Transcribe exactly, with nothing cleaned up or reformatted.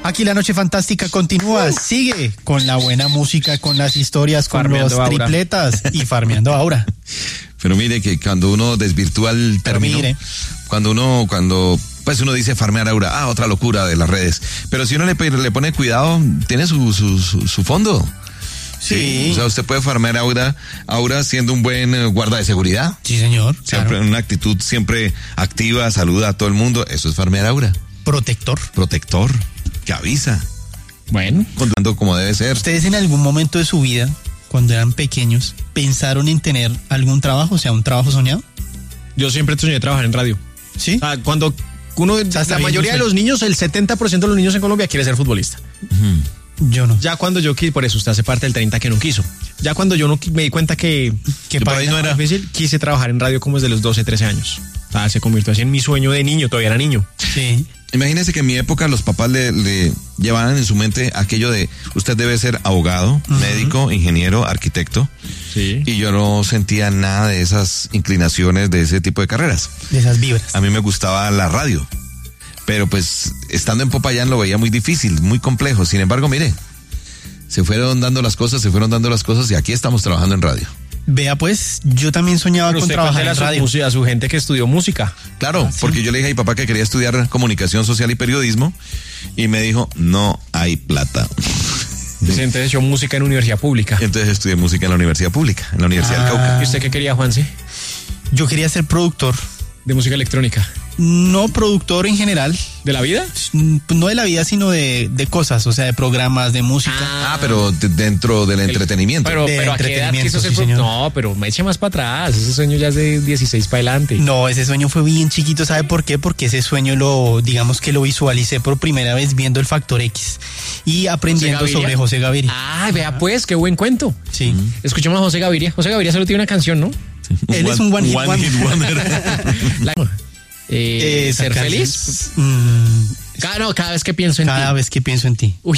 Aquí la noche fantástica continúa, uh. sigue con la buena música, con las historias, con farmeando los tripletas aura. Y farmeando ahora. Pero mire que cuando uno desvirtúa el término, mire. cuando uno, cuando, pues uno dice farmear aura, ah, otra locura de las redes. Pero si uno le, le pone cuidado, tiene su, su, su, su fondo. Sí. sí. O sea, usted puede farmear aura, aura siendo un buen uh, guarda de seguridad. Sí, señor. Siempre claro. Una actitud siempre activa, saluda a todo el mundo. Eso es farmear aura. Protector. Protector. Que avisa. Bueno. Contando como debe ser. ¿Ustedes en algún momento de su vida, cuando eran pequeños, pensaron en tener algún trabajo, o sea, un trabajo soñado? Yo siempre soñé trabajar en radio. ¿Sí? O sea, cuando uno, o sea, la mayoría de los niños, el setenta por ciento de los niños en Colombia quiere ser futbolista. Uh-huh. Yo no. Ya cuando yo quise, por eso usted hace parte del treinta que no quiso. Ya cuando yo no me di cuenta que, que para mí no era difícil, quise trabajar en radio como desde los doce, trece años. O sea, se convirtió así en mi sueño de niño, todavía era niño. Sí. Imagínense que en mi época los papás le, le llevaban en su mente aquello de usted debe ser abogado, uh-huh. médico, ingeniero, arquitecto. Sí. Y yo no sentía nada de esas inclinaciones de ese tipo de carreras. De esas vibras. A mí me gustaba la radio. Pero pues estando en Popayán lo veía muy difícil, muy complejo. Sin embargo, mire, se fueron dando las cosas, se fueron dando las cosas y aquí estamos trabajando en radio. Vea pues, yo también soñaba con trabajar en radio. Su, a su gente que estudió música. Claro, ah, ¿sí? Porque yo le dije a mi papá que quería estudiar comunicación social y periodismo y me dijo, no hay plata. Entonces yo música en universidad pública. Entonces estudié música en la universidad pública, en la Universidad ah. del Cauca. ¿Y usted qué quería, Juanse? Yo quería ser productor. ¿De música electrónica? No, productor en general. ¿De la vida? No de la vida, sino de, de cosas, o sea, de programas, de música. Ah, ah pero de, dentro del el, entretenimiento. Pero, de pero entretenimiento, ¿a qué edad quiso sí, ser pro... No, pero me eche más para atrás. Ese sueño ya es de dieciséis para adelante. No, ese sueño fue bien chiquito. ¿Sabe por qué? Porque ese sueño lo, digamos que lo visualicé por primera vez viendo el Factor X y aprendiendo ¿José sobre José Gaviria. Ah, vea pues, qué buen cuento. Sí. Mm. Escuchemos a José Gaviria. José Gaviria solo tiene una canción, ¿no? Sí. Él one, es un one, hit, one one. hit wonder. La... Eh, eh, ser feliz. Mm, cada, no, cada vez que pienso en cada ti. Cada vez que pienso en ti. Uy,